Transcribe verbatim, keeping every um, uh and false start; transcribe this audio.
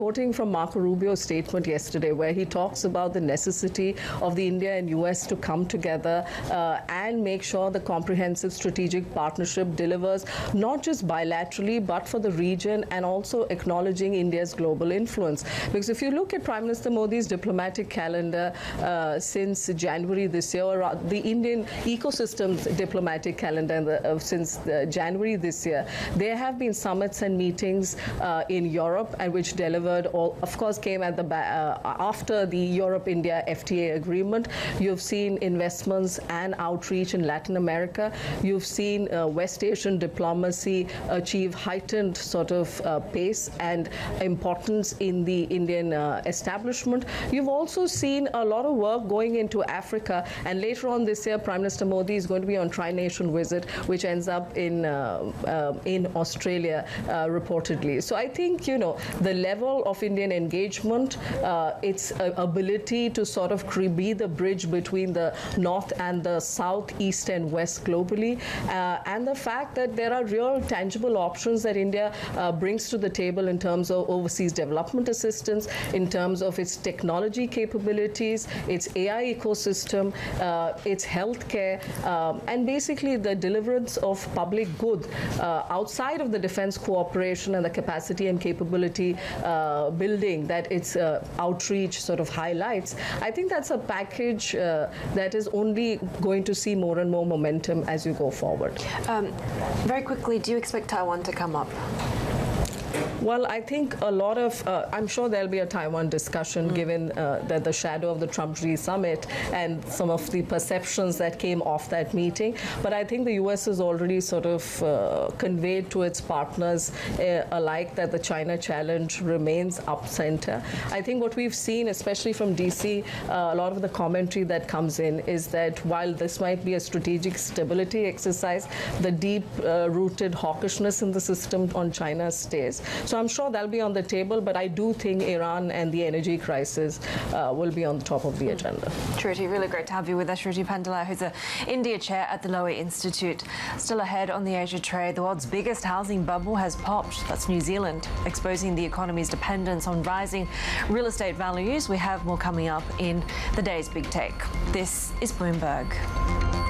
Quoting from Marco Rubio's statement yesterday, where he talks about the necessity of the India and U S to come together uh, and make sure the comprehensive strategic partnership delivers not just bilaterally, but for the region, and also acknowledging India's global influence. Because if you look at Prime Minister Modi's diplomatic calendar uh, since January this year, or the Indian ecosystem's diplomatic calendar uh, since uh, January this year, there have been summits and meetings uh, in Europe, and which deliver all, of course, came at the uh, after the Europe-India F T A agreement. You've seen investments and outreach in Latin America. You've seen uh, West Asian diplomacy achieve heightened sort of uh, pace and importance in the Indian uh, establishment. You've also seen a lot of work going into Africa, and later on this year, Prime Minister Modi is going to be on tri-nation visit, which ends up in uh, uh, in Australia, uh, reportedly. So I think, you know, the level of Indian engagement, uh, its uh, ability to sort of be the bridge between the North and the South, East and West globally, uh, and the fact that there are real tangible options that India uh, brings to the table in terms of overseas development assistance, in terms of its technology capabilities, its A I ecosystem, uh, its healthcare, um, and basically the deliverance of public good uh, outside of the defense cooperation and the capacity and capability uh, Uh, building that its uh, outreach sort of highlights. I think that's a package uh, that is only going to see more and more momentum as you go forward. Um, very quickly, do you expect Taiwan to come up? Well, I think a lot of, uh, I'm sure there'll be a Taiwan discussion mm. given uh, that the shadow of the Trump-Xi summit and some of the perceptions that came off that meeting. But I think the U S has already sort of uh, conveyed to its partners uh, alike that the China challenge remains up center. I think what we've seen, especially from D C, uh, a lot of the commentary that comes in is that while this might be a strategic stability exercise, the deep-rooted uh, hawkishness in the system on China stays. So I'm sure that'll be on the table, but I do think Iran and the energy crisis uh, will be on the top of the agenda. Shruti, really great to have you with us. Shruti Pandala, who's the India chair at the Lowy Institute. Still ahead on the Asia trade, the world's biggest housing bubble has popped. That's New Zealand, exposing the economy's dependence on rising real estate values. We have more coming up in the day's Big Take. This is Bloomberg.